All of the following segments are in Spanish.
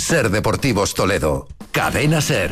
Ser Deportivos Toledo. Cadena Ser.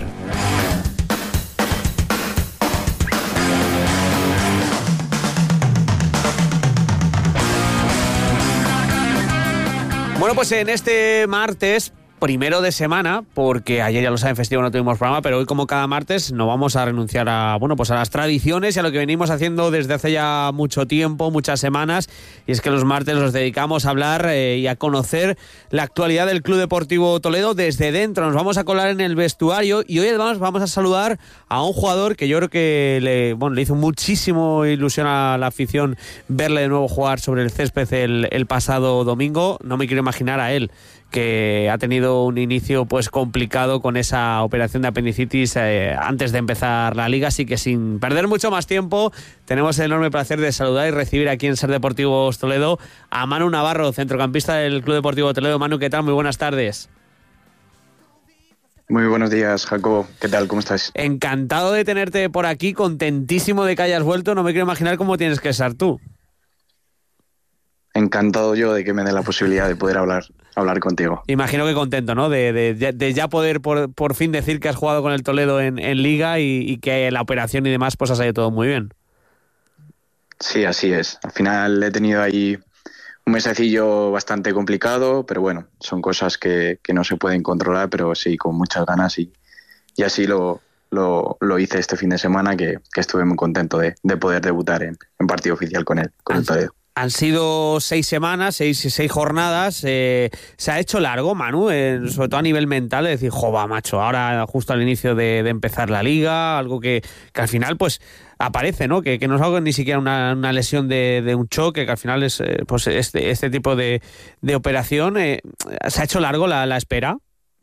Bueno, pues en este martes, primero de semana, porque ayer ya lo saben, festivo no tuvimos programa, pero hoy como cada martes no vamos a renunciar a, bueno, pues a las tradiciones y a lo que venimos haciendo desde hace ya mucho tiempo, muchas semanas, y es que los martes los dedicamos a hablar y a conocer la actualidad del Club Deportivo Toledo desde dentro. Nos vamos a colar en el vestuario y hoy además vamos a saludar a un jugador que yo creo que le hizo muchísimo ilusión a la afición verle de nuevo jugar sobre el césped el pasado domingo. No me quiero imaginar a él, que ha tenido un inicio pues complicado con esa operación de apendicitis antes de empezar la liga, así que sin perder mucho más tiempo tenemos el enorme placer de saludar y recibir aquí en Ser Deportivos Toledo a Manu Navarro, centrocampista del Club Deportivo Toledo. Manu, ¿qué tal? Muy buenas tardes. Muy buenos días, Jacobo. ¿Qué tal? ¿Cómo estás? Encantado de tenerte por aquí, contentísimo de que hayas vuelto. No me quiero imaginar cómo tienes que estar tú. Encantado yo de que me dé la posibilidad de poder hablar contigo. Imagino que contento, ¿no? De ya poder por fin decir que has jugado con el Toledo en Liga y que la operación y demás pues ha salido todo muy bien. Sí, así es. Al final he tenido ahí un mesecillo bastante complicado, pero bueno, son cosas que no se pueden controlar, pero sí, con muchas ganas y así lo hice este fin de semana, que estuve muy contento de poder debutar en partido oficial con el Toledo. Han sido 6 semanas, 6 jornadas. Se ha hecho largo, Manu, sobre todo a nivel mental, de decir, jova, macho, ahora justo al inicio de empezar la liga, algo que al final pues aparece, ¿no? Que no es algo ni siquiera una lesión de un choque, que al final es pues este tipo de operación. ¿Se ha hecho largo la espera?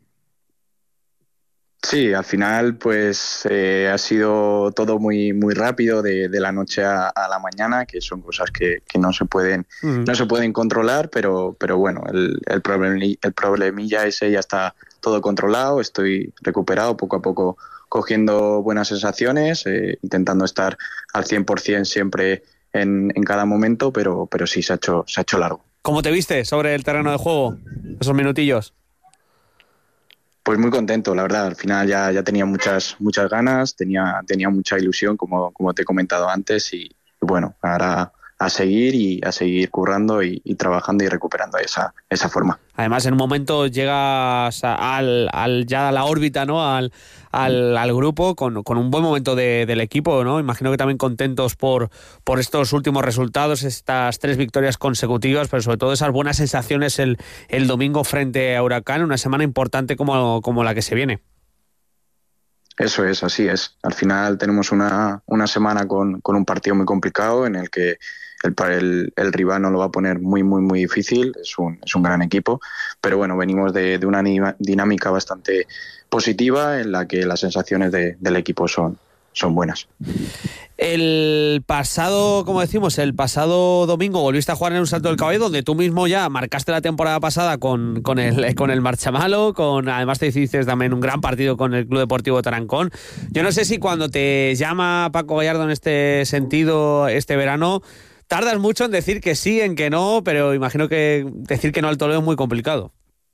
Sí, al final pues ha sido todo muy muy rápido de la noche a la mañana, que son cosas que no se pueden controlar, pero bueno, el problemilla ese ya está todo controlado. Estoy recuperado poco a poco, cogiendo buenas sensaciones, intentando estar al 100% siempre en cada momento, pero sí se ha hecho largo. ¿Cómo te viste sobre el terreno de juego esos minutillos? Pues muy contento, la verdad. Al final ya tenía muchas ganas, tenía mucha ilusión, como te he comentado antes, y bueno, ahora a seguir currando y trabajando y recuperando esa forma. Además, en un momento llegas ya a la órbita, ¿no? Al grupo con un buen momento del equipo, ¿no? Imagino que también contentos por estos últimos resultados, estas 3 victorias consecutivas, pero sobre todo esas buenas sensaciones el domingo frente a Huracán, una semana importante como la que se viene. Eso es, así es. Al final tenemos una semana con un partido muy complicado en el que el rival nos lo va a poner muy, muy, muy difícil. Es un gran equipo, pero bueno, venimos de una dinámica bastante positiva en la que las sensaciones del equipo son buenas. El pasado domingo volviste a jugar en un Salto del Caballo, donde tú mismo ya marcaste la temporada pasada con el Marchamalo, además te hiciste también un gran partido con el Club Deportivo Tarancón. Yo no sé si cuando te llama Paco Gallardo en este sentido este verano, tardas mucho en decir que sí, en que no, pero imagino que decir que no al Toledo es muy complicado.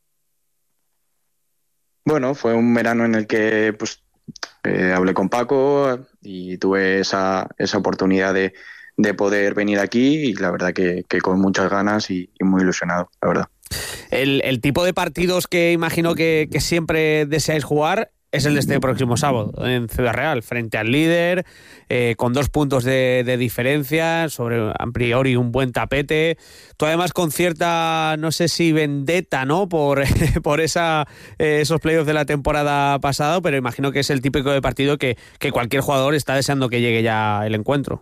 Bueno, fue un verano en el que pues hablé con Paco y tuve esa oportunidad de poder venir aquí, y la verdad que con muchas ganas y muy ilusionado, la verdad. El tipo de partidos que imagino que siempre deseáis jugar es el de este próximo sábado en Ciudad Real, frente al líder, con 2 puntos de diferencia, sobre a priori un buen tapete. Tú además con cierta, no sé si vendetta, ¿no? Por esos playoffs de la temporada pasada, pero imagino que es el típico de partido que cualquier jugador está deseando que llegue ya el encuentro.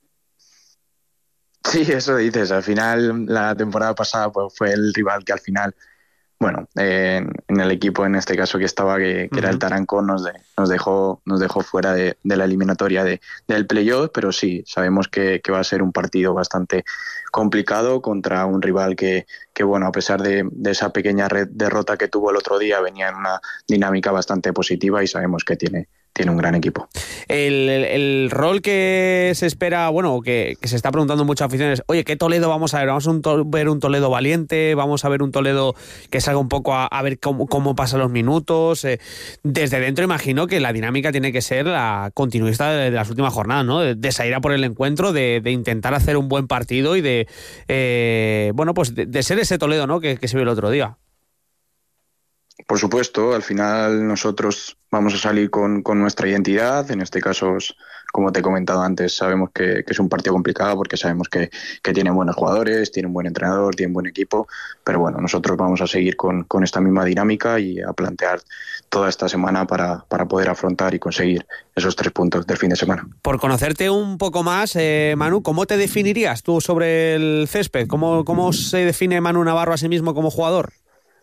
Sí, eso dices. Al final, la temporada pasada pues fue el rival que al final, bueno, en el equipo en este caso que estaba, que era el Tarancón, nos dejó fuera de la eliminatoria del playoff, pero sí, sabemos que va a ser un partido bastante complicado contra un rival que bueno, a pesar de esa pequeña derrota que tuvo el otro día, venía en una dinámica bastante positiva y sabemos que tiene un gran equipo. El rol que se espera, bueno, que se está preguntando muchas aficiones, oye, ¿qué Toledo vamos a ver? ¿Vamos a ver un Toledo valiente? ¿Vamos a ver un Toledo que salga un poco a ver cómo cómo pasan los minutos. Desde dentro imagino que la dinámica tiene que ser la continuista de las últimas jornadas, ¿no? De salir a por el encuentro, de intentar hacer un buen partido y de ser ese Toledo, ¿no? que se vio el otro día. Por supuesto, al final nosotros vamos a salir con nuestra identidad. En este caso, como te he comentado antes, sabemos que es un partido complicado porque sabemos que tienen buenos jugadores, tienen un buen entrenador, tienen buen equipo, pero bueno, nosotros vamos a seguir con esta misma dinámica y a plantear toda esta semana para poder afrontar y conseguir esos 3 puntos del fin de semana. Por conocerte un poco más, Manu, ¿cómo te definirías tú sobre el césped? ¿Cómo se define Manu Navarro a sí mismo como jugador?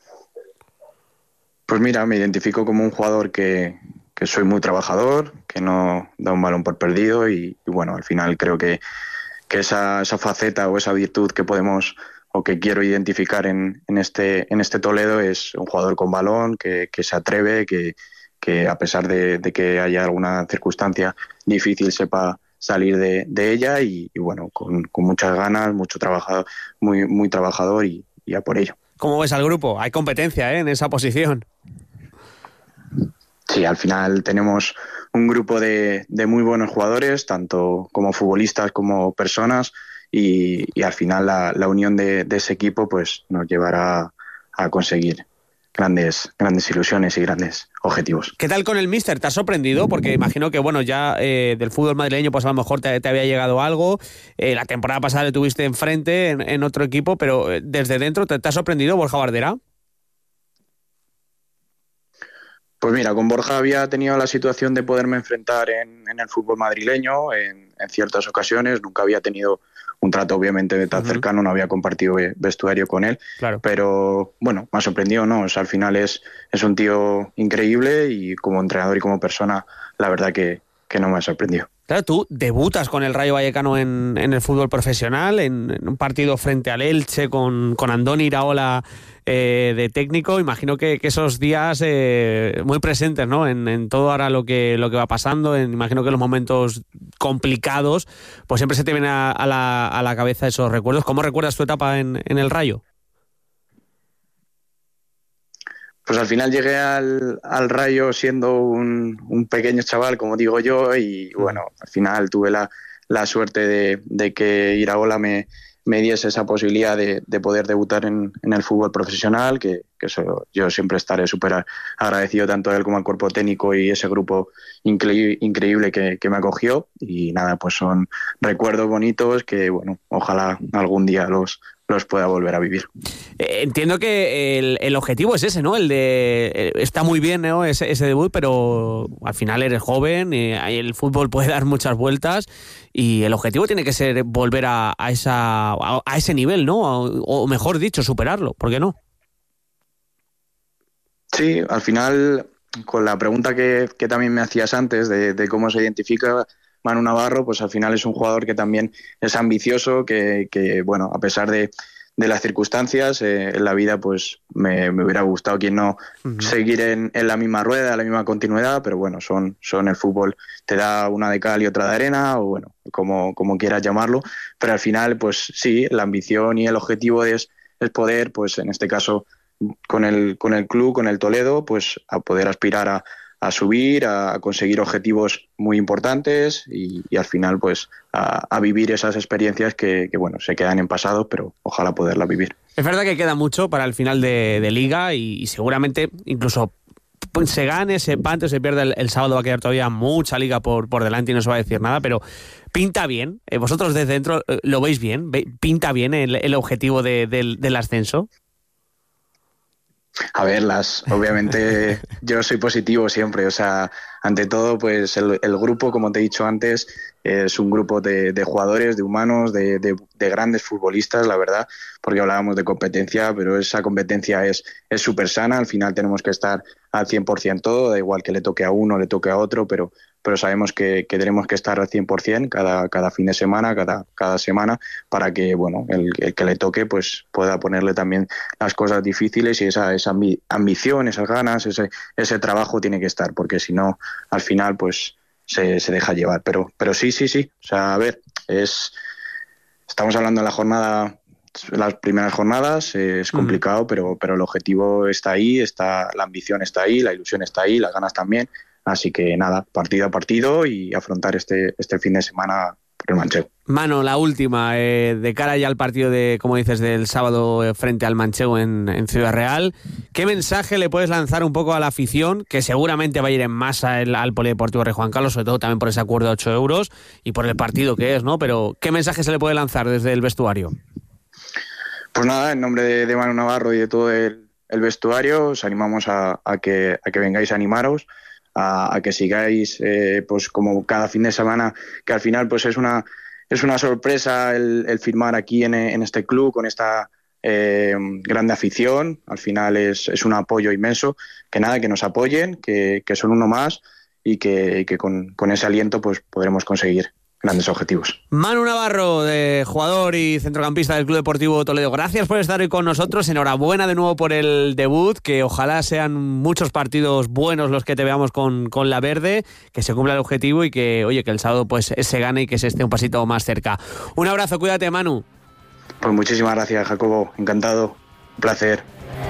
Pues mira, me identifico como un jugador que soy muy trabajador, que no da un balón por perdido y bueno, al final creo que esa faceta o esa virtud que podemos o que quiero identificar en este Toledo es un jugador con balón, que se atreve, que a pesar de que haya alguna circunstancia difícil sepa salir de ella y bueno, con muchas ganas, mucho trabajador, muy trabajador y a por ello. ¿Cómo ves al grupo? Hay competencia, en esa posición. Sí, al final tenemos un grupo de muy buenos jugadores, tanto como futbolistas como personas, y al final la unión de ese equipo pues nos llevará a conseguir grandes ilusiones y grandes objetivos. ¿Qué tal con el míster? ¿Te has sorprendido? Porque imagino que ya del fútbol madrileño pues a lo mejor te había llegado algo. La temporada pasada le tuviste enfrente en otro equipo, pero desde dentro ¿te ha sorprendido Borja Bardera? Pues mira, con Borja había tenido la situación de poderme enfrentar en el fútbol madrileño en ciertas ocasiones. Nunca había tenido un trato obviamente tan cercano, no había compartido vestuario con él, claro. Pero bueno, me ha sorprendido, ¿no? O sea, al final es un tío increíble y como entrenador y como persona, la verdad que no me ha sorprendido. Claro, tú debutas con el Rayo Vallecano en el fútbol profesional, en un partido frente al Elche con Andoni Iraola de técnico. Imagino que esos días muy presentes, ¿no? En todo ahora lo que va pasando. Imagino que en los momentos complicados, pues siempre se te viene a la cabeza esos recuerdos. ¿Cómo recuerdas tu etapa en el Rayo? Pues al final llegué al Rayo siendo un pequeño chaval, como digo yo, y bueno, al final tuve la suerte de que Iraola me diese esa posibilidad de poder debutar en el fútbol profesional, que eso, yo siempre estaré súper agradecido tanto a él como al cuerpo técnico y ese grupo increíble que me acogió. Y nada, pues son recuerdos bonitos que, bueno, ojalá algún día los pueda volver a vivir. Entiendo que el objetivo es ese, ¿no? El de está muy bien, ¿no? ese debut, pero al final eres joven, el fútbol puede dar muchas vueltas y el objetivo tiene que ser volver a ese nivel, ¿no? O mejor dicho, superarlo, ¿por qué no? Sí, al final, con la pregunta que también me hacías antes de cómo se identifica Manu Navarro, pues al final es un jugador que también es ambicioso, que bueno, a pesar de las circunstancias en la vida, pues me hubiera gustado, quien no, seguir en la misma rueda, en la misma continuidad, pero bueno, son el fútbol, te da una de cal y otra de arena, o bueno, como quieras llamarlo, pero al final, pues sí, la ambición y el objetivo es poder, pues en este caso, con el club, con el Toledo, pues a poder aspirar a subir, a conseguir objetivos muy importantes y al final pues a vivir esas experiencias que bueno, se quedan en pasado, pero ojalá poderlas vivir. Es verdad que queda mucho para el final de Liga y seguramente incluso se gane, se empate o se pierde el sábado, va a quedar todavía mucha Liga por delante y no se va a decir nada, pero pinta bien. Vosotros desde dentro lo veis bien, pinta bien el objetivo del ascenso. A ver, obviamente yo soy positivo siempre, o sea, ante todo pues el grupo, como te he dicho antes, es un grupo de jugadores, de humanos, de grandes futbolistas, la verdad, porque hablábamos de competencia, pero esa competencia es súper sana, al final tenemos que estar al 100% todo, da igual que le toque a uno, le toque a otro, pero sabemos que tenemos que estar al 100% cada fin de semana, cada semana, para que bueno, el que le toque pues pueda ponerle también las cosas difíciles y esa ambición, esas ganas, ese trabajo tiene que estar, porque si no, al final pues se deja llevar. Pero sí. O sea, a ver, estamos hablando de la jornada las primeras jornadas es complicado, pero el objetivo está ahí, la ambición está ahí, la ilusión está ahí, las ganas también. Así que nada, partido a partido y afrontar este fin de semana por el Manchego. Mano, la última, de cara ya al partido como dices, del sábado frente al Manchego en Ciudad Real. ¿Qué mensaje le puedes lanzar un poco a la afición, que seguramente va a ir en masa al Polideportivo Rey Juan Carlos, sobre todo también por ese acuerdo de 8 euros y por el partido que es, ¿no? Pero ¿qué mensaje se le puede lanzar desde el vestuario? Pues nada, en nombre de Manu Navarro y de todo el vestuario, os animamos a que vengáis a animaros, a que sigáis pues como cada fin de semana, que al final pues es una sorpresa el firmar aquí en este club con esta grande afición. Al final es un apoyo inmenso, que nos apoyen, que son uno más y que con ese aliento pues podremos conseguir grandes objetivos. Manu Navarro, jugador y centrocampista del Club Deportivo Toledo, gracias por estar hoy con nosotros. Enhorabuena de nuevo por el debut, que ojalá sean muchos partidos buenos los que te veamos con la verde, que se cumpla el objetivo y que el sábado pues se gane y que se esté un pasito más cerca. Un abrazo, cuídate, Manu. Pues muchísimas gracias, Jacobo, encantado, un placer.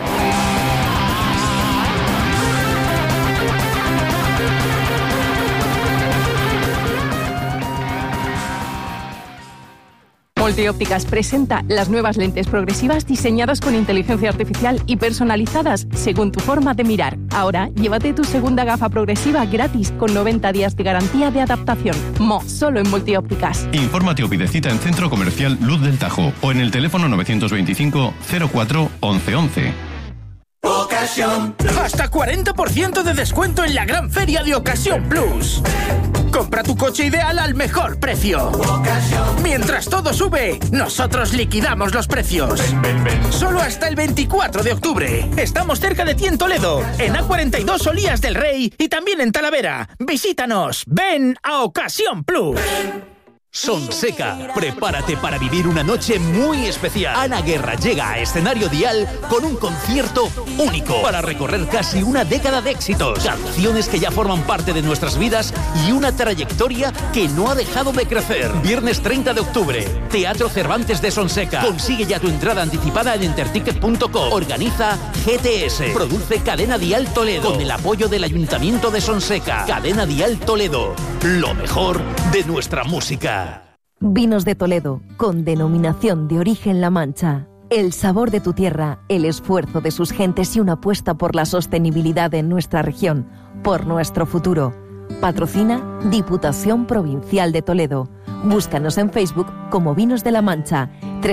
Multiópticas presenta las nuevas lentes progresivas diseñadas con inteligencia artificial y personalizadas según tu forma de mirar. Ahora, llévate tu segunda gafa progresiva gratis con 90 días de garantía de adaptación. Solo en Multiópticas. Infórmate o pide cita en Centro Comercial Luz del Tajo o en el teléfono 925 04 1111. Ocasión. Hasta 40% de descuento en la gran feria de Ocasión Plus. Compra tu coche ideal al mejor precio. Mientras todo sube, nosotros liquidamos los precios. Solo hasta el 24 de octubre. Estamos cerca de ti en Toledo, en A42 Olías del Rey y también en Talavera. Visítanos. Ven a Ocasión Plus. Sonseca, prepárate para vivir una noche muy especial. Ana Guerra llega a Escenario Dial con un concierto único para recorrer casi una década de éxitos, canciones que ya forman parte de nuestras vidas y una trayectoria que no ha dejado de crecer. Viernes 30 de octubre, Teatro Cervantes de Sonseca. Consigue ya tu entrada anticipada en enterticket.com. Organiza GTS. Produce Cadena Dial Toledo con el apoyo del Ayuntamiento de Sonseca. Cadena Dial Toledo, lo mejor de nuestra música. Vinos de Toledo, con denominación de origen La Mancha. El sabor de tu tierra, el esfuerzo de sus gentes y una apuesta por la sostenibilidad en nuestra región, por nuestro futuro. Patrocina Diputación Provincial de Toledo. Búscanos en Facebook como Vinos de La Mancha,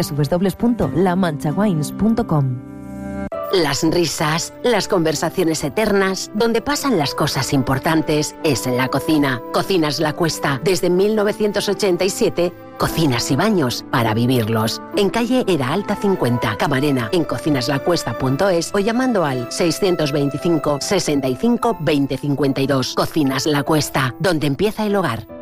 www.lamanchawines.com. Las risas, las conversaciones eternas, donde pasan las cosas importantes, es en la cocina. Cocinas La Cuesta, desde 1987, cocinas y baños para vivirlos. En calle Era Alta 50, Camarena, en cocinaslacuesta.es o llamando al 625 65 20 52. Cocinas La Cuesta, donde empieza el hogar.